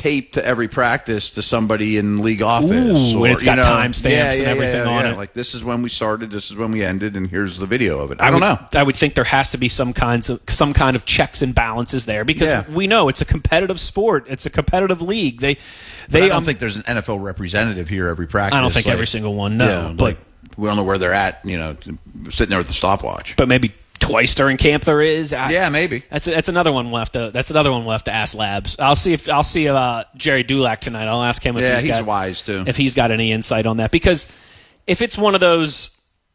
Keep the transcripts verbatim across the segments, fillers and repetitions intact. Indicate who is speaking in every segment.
Speaker 1: tape to every practice to somebody in league office.
Speaker 2: Ooh,
Speaker 1: or,
Speaker 2: and it's got
Speaker 1: you know,
Speaker 2: timestamps
Speaker 1: yeah,
Speaker 2: and
Speaker 1: yeah,
Speaker 2: everything
Speaker 1: yeah,
Speaker 2: on
Speaker 1: yeah.
Speaker 2: it.
Speaker 1: Like, this is when we started, this is when we ended, and here's the video of it. I,
Speaker 2: I
Speaker 1: don't
Speaker 2: would,
Speaker 1: know.
Speaker 2: I would think there has to be some kinds of some kind of checks and balances there because
Speaker 1: Yeah.
Speaker 2: we know it's a competitive sport. It's a competitive league. They,
Speaker 1: But
Speaker 2: they.
Speaker 1: I don't
Speaker 2: um,
Speaker 1: think there's an N F L representative here every practice.
Speaker 2: I don't think
Speaker 1: like,
Speaker 2: every single one. No,
Speaker 1: yeah,
Speaker 2: but
Speaker 1: like, we don't know where they're at. You know, sitting there with the stopwatch.
Speaker 2: but maybe twice during camp there is. I,
Speaker 1: Yeah, maybe.
Speaker 2: That's that's another one left. To, that's another one left to ask Labs. I'll see if I'll see uh, Jerry Dulac tonight. I'll ask him if
Speaker 1: Yeah,
Speaker 2: he's,
Speaker 1: he's
Speaker 2: got,
Speaker 1: wise too.
Speaker 2: if he's got any insight on that because if it's one of those.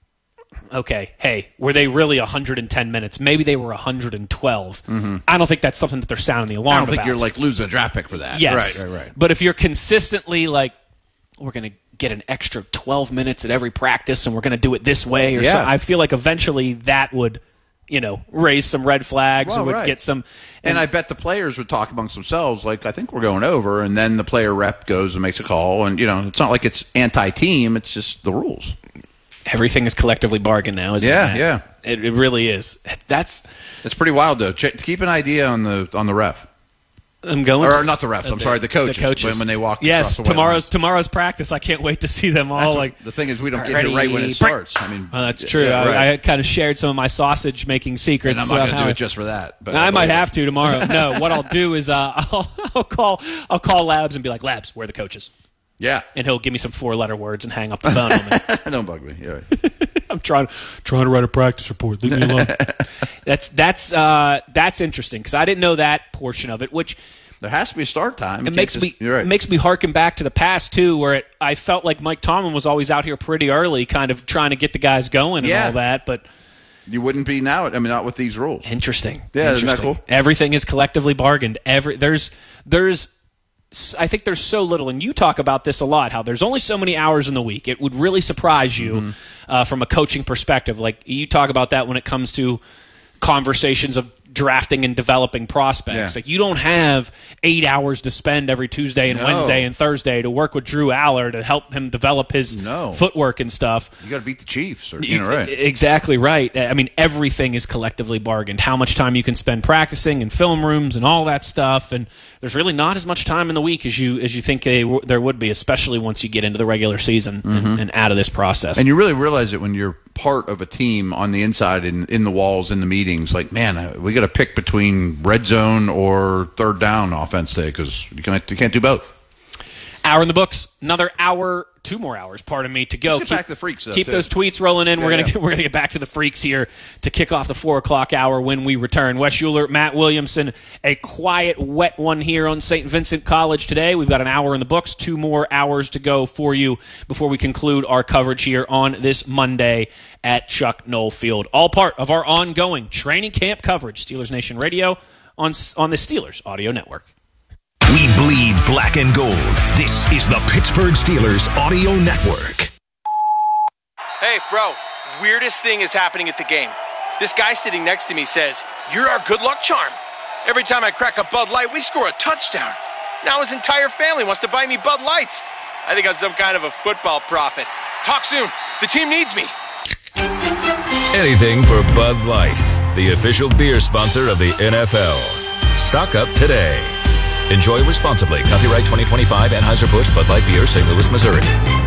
Speaker 2: Okay, hey, were they really one hundred ten minutes? Maybe they were one hundred twelve. Mm-hmm. I don't think that's something that they're sounding the alarm
Speaker 1: I don't think
Speaker 2: about.
Speaker 1: you're like losing a draft pick for that.
Speaker 2: Yes.
Speaker 1: Right, right, right.
Speaker 2: But if you're consistently like, we're going to get an extra twelve minutes at every practice and we're going to do it this way, or
Speaker 1: Yeah.
Speaker 2: so, I feel like eventually that would, you know, raise some red flags
Speaker 1: Well,
Speaker 2: or would
Speaker 1: right.
Speaker 2: get some.
Speaker 1: And,
Speaker 2: And,
Speaker 1: I bet the players would talk amongst themselves, like, I think we're going over, and then the player rep goes and makes a call, and, you know, it's not like it's anti-team, it's just the rules.
Speaker 2: everything is collectively bargained now, isn't
Speaker 1: Yeah,
Speaker 2: it?
Speaker 1: yeah.
Speaker 2: It, it really is. That's.
Speaker 1: It's pretty wild, though. Ch- keep an idea on the on the ref.
Speaker 2: I'm going.
Speaker 1: Or
Speaker 2: to,
Speaker 1: not the refs, I'm sorry, the coaches, when- when they walk
Speaker 2: Yes,
Speaker 1: across the white
Speaker 2: tomorrow's
Speaker 1: lines.
Speaker 2: tomorrow's practice. I can't wait to see them all.
Speaker 1: That's what-
Speaker 2: like
Speaker 1: the thing is, we don't get
Speaker 2: ready,
Speaker 1: it right when it
Speaker 2: break.
Speaker 1: starts. I mean,
Speaker 2: Oh, that's true.
Speaker 1: yeah, right.
Speaker 2: I, I kind of shared some of my sausage making secrets.
Speaker 1: and I'm
Speaker 2: so
Speaker 1: not going to
Speaker 2: how
Speaker 1: do
Speaker 2: I-
Speaker 1: it just for that. But
Speaker 2: I
Speaker 1: I'll
Speaker 2: might
Speaker 1: believe
Speaker 2: have
Speaker 1: it.
Speaker 2: to tomorrow. No, what I'll do is uh, I'll, I'll call I'll call Labs and be like, Labs, where are the coaches?
Speaker 1: Yeah.
Speaker 2: And he'll give me some four-letter words and hang up the phone on me.
Speaker 1: Don't bug me. Yeah, right.
Speaker 2: I'm trying trying to write a practice report. Leave me alone. that's that's uh, that's interesting because I didn't know that portion of it, which
Speaker 1: There has to be a start time.
Speaker 2: it
Speaker 1: You
Speaker 2: makes
Speaker 1: can't
Speaker 2: me
Speaker 1: just- you're right.
Speaker 2: it makes me harken back to the past too, where it, I felt like Mike Tomlin was always out here pretty early, kind of trying to get the guys going and
Speaker 1: Yeah.
Speaker 2: all that. But
Speaker 1: You wouldn't be now. I mean, not with these rules.
Speaker 2: interesting.
Speaker 1: Yeah, isn't that
Speaker 2: interesting.
Speaker 1: cool?
Speaker 2: Everything is collectively bargained. Every there's there's I think there's so little, and you talk about this a lot, how there's only so many hours in the week. It would really surprise you
Speaker 1: Mm-hmm.
Speaker 2: uh, from a coaching perspective. Like you talk about that when it comes to conversations of drafting and developing prospects.
Speaker 1: Yeah.
Speaker 2: Like you don't have eight hours to spend every Tuesday and
Speaker 1: No.
Speaker 2: Wednesday and Thursday to work with Drew Aller to help him develop his
Speaker 1: No.
Speaker 2: footwork and stuff.
Speaker 1: You got to beat the Chiefs. Or, you know, right.
Speaker 2: Exactly right. I mean, everything is collectively bargained. How much time you can spend practicing in film rooms and all that stuff, and there's really not as much time in the week as you as you think they, w- there would be, especially once you get into the regular season and, and out of this process.
Speaker 1: And you really realize it when you're part of a team on the inside, in in the walls, in the meetings. Like, man, uh, we got to pick between red zone or third down offense today because you can't you can't do both.
Speaker 2: Hour in the books. Another hour, two more hours, pardon me, to go.
Speaker 1: Let's get back to the freaks, though,
Speaker 2: Keep
Speaker 1: too.
Speaker 2: those tweets rolling in.
Speaker 1: Yeah,
Speaker 2: we're gonna
Speaker 1: yeah.
Speaker 2: get, we're gonna get back to the freaks here to kick off the four o'clock hour when we return. Wes Euler, Matt Williamson, a quiet, wet one here on Saint Vincent College today. We've got an hour in the books, two more hours to go for you before we conclude our coverage here on this Monday at Chuck Noll Field. All part of our ongoing training camp coverage. Steelers Nation Radio on on the Steelers Audio Network.
Speaker 3: We bleed black and gold. This is the Pittsburgh Steelers Audio Network.
Speaker 4: Hey, bro, weirdest thing is happening at the game. This guy sitting next to me says, "You're our good luck charm." Every time I crack a Bud Light, we score a touchdown. Now his entire family wants to buy me Bud Lights. I think I'm some kind of a football prophet. Talk soon. The team needs me.
Speaker 5: Anything for Bud Light, the official beer sponsor of the N F L. Stock up today. Enjoy responsibly. Copyright twenty twenty-five Anheuser-Busch Bud Light Beer, Saint Louis, Missouri.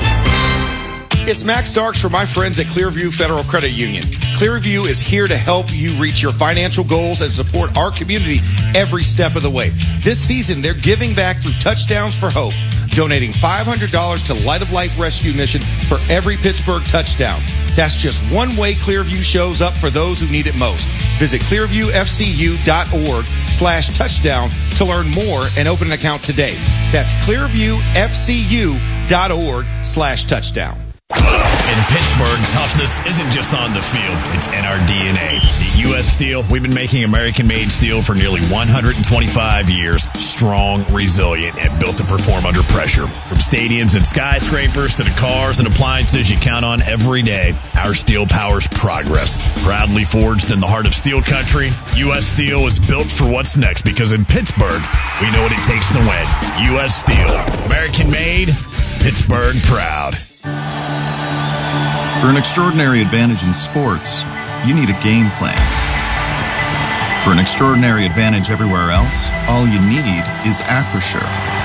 Speaker 6: It's Max Starks for my friends at Clearview Federal Credit Union. Clearview is here to help you reach your financial goals and support our community every step of the way. This season, they're giving back through Touchdowns for Hope, donating five hundred dollars to Light of Life Rescue Mission for every Pittsburgh touchdown. That's just one way Clearview shows up for those who need it most. Visit clearviewfcu.org slash touchdown to learn more and open an account today. That's clearviewfcu.org slash touchdown.
Speaker 7: In Pittsburgh, toughness isn't just on the field, it's in our D N A. At U S Steel, we've been making American-made steel for nearly one hundred twenty-five years. Strong, resilient, and built to perform under pressure. From stadiums and skyscrapers to the cars and appliances you count on every day, our steel powers progress. Proudly forged in the heart of steel country, U S Steel is built for what's next because in Pittsburgh, we know what it takes to win. U S Steel. American-made, Pittsburgh proud.
Speaker 8: For an extraordinary advantage in sports, you need a game plan. For an extraordinary advantage everywhere else, all you need is Acrisure.